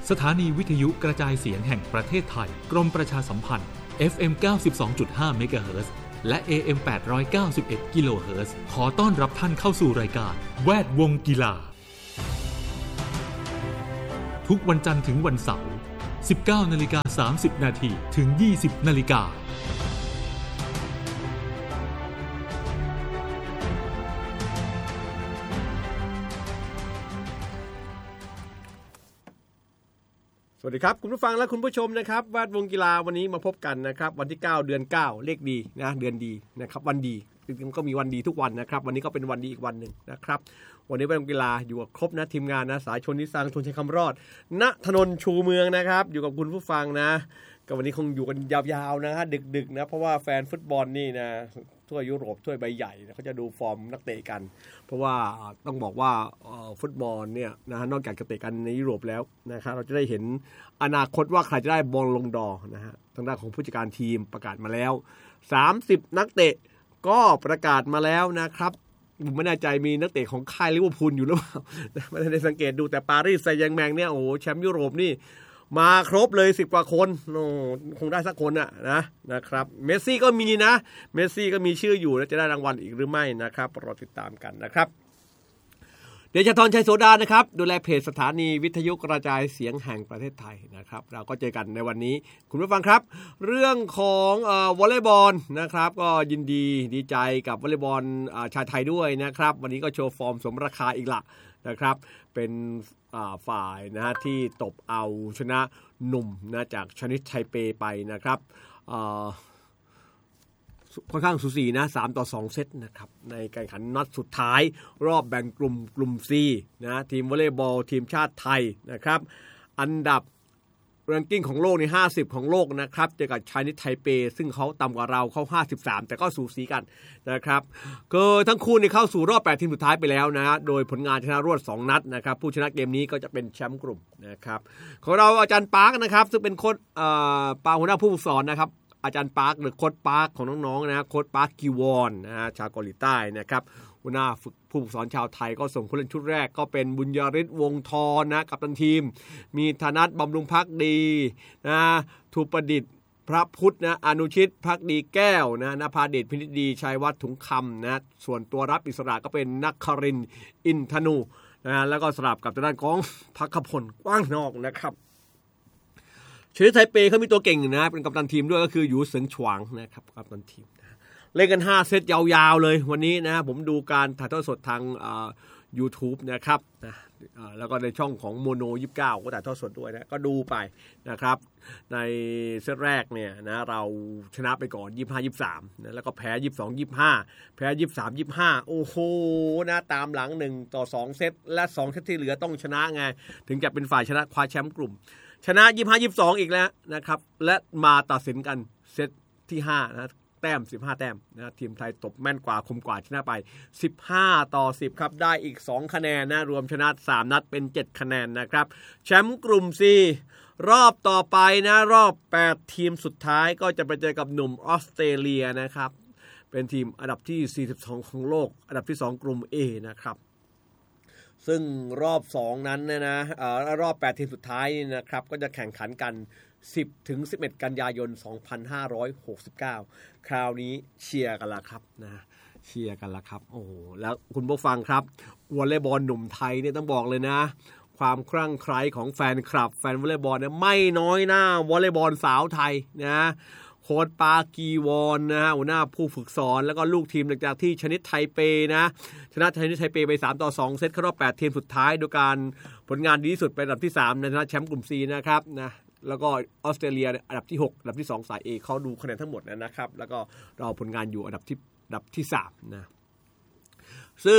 สถานีวิทยุกระจายเสียงแห่งประเทศไทยกรมประชาสัมพันธ์ FM 92.5 เมกะเฮิรตซ์และ AM 891 กิโลเฮิรตซ์ขอต้อนรับท่านเข้าสู่รายการแวดวงกีฬาทุกวันจันทร์ถึงวันเสาร์ 19:30 น.ถึง 20:00 น. สวัสดีครับคุณผู้ฟังและคุณผู้ชมนะครับแวดวงกีฬาวันนี้มาพบกันนะครับวันที่9เดือน9เลขดีนะเดือนดีนะครับวันดีจริงๆก็มีวันดีทุกวันนะครับวันนี้ก็เป็นวันดีอีกวันหนึ่งนะครับวันนี้แวดวงกีฬาอยู่กับครบนะทีมงานนะสายชนนิสังทนชัยคำรอดณถนนชูเมืองนะครับอยู่กับคุณผู้ฟังนะก็วันนี้คงอยู่กันยาวๆนะฮะดึกๆนะเพราะว่าแฟนฟุตบอลนี่นะทั่วยุโรปทั่วใบใหญ่เขาจะดูฟอร์มนักเตะกันเพราะว่าต้องบอกว่าฟุตบอลเนี่ยนะนอกจากจะเตะกันในยุโรปแล้วนะครับเราจะได้เห็นอนาคตว่าใครจะได้บอลลงดอร์นะฮะทางด้านของผู้จัดการทีมประกาศมาแล้ว30นักเตะก็ประกาศมาแล้วนะครับผมไม่แน่ใจมีนักเตะของค่ายลิเวอร์พูลอยู่หรือเปล่าไม่ได้สังเกตดูแต่ปารีสแซงต์แชร์แมงเนี่ยโอ้โหแชมป์ยุโรปนี่มาครบเลย10กว่าคนโอ้คงได้สักคนนะครับเมสซี่ก็มีนะเมสซี่ก็มีชื่ออยู่แล้วจะได้รางวัลอีกหรือไม่นะครับรอติดตามกันนะครับเดชธรชัยโสดานะครับดูแลเพจสถานีวิทยุกระจายเสียงแห่งประเทศไทยนะครับเราก็เจอกันในวันนี้คุณผู้ฟังครับเรื่องของวอลเลย์บอลนะครับก็ยินดีใจกับวอลเลย์บอลชายไทยด้วยนะครับวันนี้ก็โชว์ฟอร์มสมราคาอีกละนะครับเป็นฝ่ายนะฮะที่ตบเอาชนะหนุ่มนะจากชนิดไทเปไปนะครับค่อนข้างสูสีนะ3-2เซตนะครับในการแข่งขันนัดสุดท้ายรอบแบ่งกลุ่ม C นะทีมวอลเลย์บอลทีมชาติไทยนะครับอันดับรังกิ้งของโลกใน50ของโลกนะครับเจอกับชนิดไทเปซึ่งเขาต่ำกว่าเราเขา53แต่ก็สูสีกันนะครับคือทั้งคู่นี่เข้าสู่รอบ8ทีมสุดท้ายไปแล้วนะโดยผลงานชนะรวด2นัดนะครับผู้ชนะเกมนี้ก็จะเป็นแชมป์กลุ่มนะครับของเราอาจารย์ปาร์คนะครับซึ่งเป็นโค้ชปาหัวหน้าผู้ฝึกสอนนะครับอาจารย์ปาร์คหรือโค้ชปาร์คของน้องๆนะโค้ชปาร์คกิวอนนะฮะชาวเกาหลีใต้นะครับหัวหน้าผู้ฝึกสอนชาวไทยก็ส่งผู้เล่นชุดแรกก็เป็นบุญยฤทธิ์วงศ์ทรนะกัปตันทีมมีธนัทบำรุงภักดีนะทูประดิษฐ์พระพุทธนะอนุชิตภักดีแก้วนะนภาเดชพินิจดีชัยวัฒน์ถุงคำนะส่วนตัวรับอิสระก็เป็นนักครินทร์อินทนูนะแล้วก็สลับกับทางด้านของภักพลกว้างนอกนะครับชนิดไทเปเขามีตัวเก่งนะเป็นกัปตันทีมด้วยก็คือหยูเสิงฉวางนะครับกัปตันทีมเล่นกัน5เซตยาวๆเลยวันนี้นะผมดูการถ่ายทอดสดทางYouTube นะครับนะแล้วก็ในช่องของโมโน29ก็ถ่ายทอดสดด้วยนะก็ดูไปนะครับในเซตแรกเนี่ยนะเราชนะไปก่อน 25-23 นะแล้วก็แพ้ 22-25 แพ้ 23-25 โอ้โหนะตามหลัง1-2 เซตและ2เซตที่เหลือต้องชนะไงถึงจะเป็นฝ่ายชนะคว้าแชมป์กลุ่มชนะ 25-22 อีกแล้วนะครับและมาตัดสินกันเซตที่5นะแต้ม15แต้มนะทีมไทยตบแม่นกว่าคมกว่าชนะไป15-10ครับได้อีก2คะแนนนะรวมชนะ3นัดเป็น7คะแนนนะครับแชมป์กลุ่ม C รอบต่อไปนะรอบ8ทีมสุดท้ายก็จะไปเจอกับหนุ่มออสเตรเลียนะครับเป็นทีมอันดับที่42ของโลกอันดับที่2กลุ่ม A นะครับซึ่งรอบ2นั้นนะรอบ8ทีมสุดท้ายนี่นะครับก็จะแข่งขันกัน10-11 กันยายน 2569 คราวนี้เชียร์กันละครับนะเชียร์กันละครับโอ้โหแล้วคุณผู้ฟังครับวอลเลย์บอลหนุ่มไทยเนี่ยต้องบอกเลยนะความคลั่งไคล้ของแฟนคลับแฟนวอลเลย์บอลเนี่ยไม่น้อยหน้าวอลเลย์บอลสาวไทยนะโค้ชปากีวอนนะหัวหน้าผู้ฝึกสอนแล้วก็ลูกทีมหลังจากที่ชนิดไทเปนะชนะชนิดไทเปไป3-2 เซตเข้ารอบ8ทีมสุดท้ายโดยการผลงานดีที่สุดเป็นอันดับที่3ในฐานะแชมป์กลุ่ม C นะครับนะแล้วก็ออสเตรเลียอันดับที่6อันดับที่2สาย A เขาดูคะแนนทั้งหมดนะครับแล้วก็เราผลงานอยู่อันดับที่3นะซึ่ง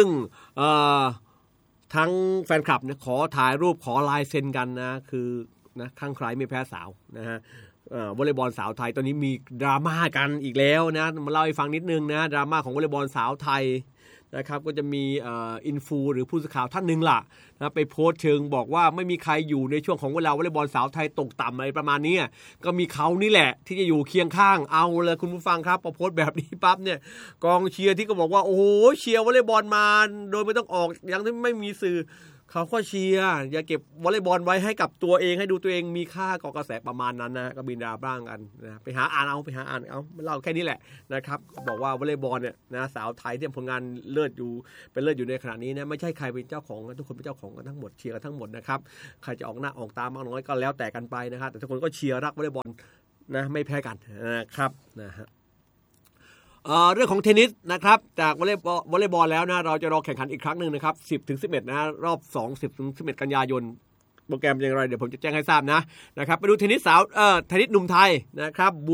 ทั้งแฟนคลับเนี่ยขอถ่ายรูปขอลายเซ็นกันนะคือนะข้างใครไม่แพ้สาวนะฮะวอลเลย์บอลสาวไทยตอนนี้มีดราม่ากันอีกแล้วนะมาเล่าให้ฟังนิดนึงนะดราม่าของวอลเลย์บอลสาวไทยนะครับก็จะมีอินฟูหรือผู้สื่อข่าวท่านหนึ่งล่ะนะไปโพสต์เชิงบอกว่าไม่มีใครอยู่ในช่วงของเวลาวอลเลย์บอลสาวไทยตกต่ำอะไรประมาณนี้ก็มีเขานี่แหละที่จะอยู่เคียงข้างเอาเลยคุณผู้ฟังครับพอโพสต์แบบนี้ปั๊บเนี่ยกองเชียร์ที่ก็บอกว่าโอ้โหเชียร์วอลเลย์บอลมาโดยไม่ต้องออกยังไม่มีสื่อเขาก็เชียร์อย่าเก็บวอลเลย์บอลไว้ให้กับตัวเองให้ดูตัวเองมีค่าก่อกระแสประมาณนั้นนะก็บินดาบ้างกันนะไปหาอ่านเอาเล่าแค่นี้แหละนะครับบอกว่าวอลเลย์บอลเนี่ยนะสาวไทยที่ผลงานเลิศอยู่ในขณะนี้นะไม่ใช่ใครเป็นเจ้าของทุกคนเป็นเจ้าของกันทั้งหมดเชียร์กันทั้งหมดนะครับใครจะออกหน้าออกตามากน้อยก็แล้วแต่กันไปนะครับแต่ทุกคนก็เชียร์รักวอลเลย์บอลนะไม่แพ้กันนะครับนะฮะเรื่องของเทนนิสนะครับจากวอลเลย์บอลแล้วนะเราจะรอแข่งขันอีกครั้งหนึ่งนะครับ 10-11 นะรอบ10-11 กันยายนโปรแกรมอย่างไรเดี๋ยวผมจะแจ้งให้ทราบนะครับไปดูเทนนิสสาวเทนนิสหนุ่มไทยนะครับ